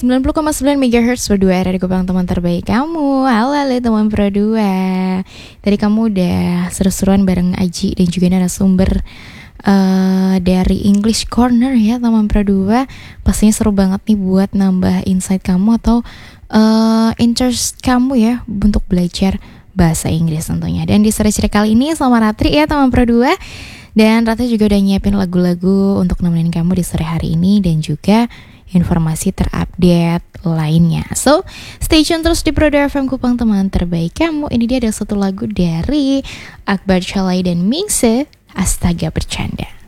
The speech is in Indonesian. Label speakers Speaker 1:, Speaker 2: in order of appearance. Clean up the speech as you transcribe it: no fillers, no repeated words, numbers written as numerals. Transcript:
Speaker 1: 90,9 MHz Pro 2 dari Kupang teman terbaik kamu. Halo teman Pro 2. Tadi kamu udah seru-seruan bareng Aji dan juga narasumber dari English Corner ya teman Pro 2. Pastinya seru banget nih buat nambah insight kamu atau interest kamu ya untuk belajar bahasa Inggris tentunya. Dan di sore-sore kali ini sama Ratri ya teman Pro 2. Dan Ratri juga udah nyiapin lagu-lagu untuk nemenin kamu di sore hari ini dan juga informasi terupdate lainnya. So, stay tune terus di Pro 2 FM Kupang teman terbaik kamu. Ini dia ada satu lagu dari Akbar Chalai dan Mingse, Astaga Bercanda.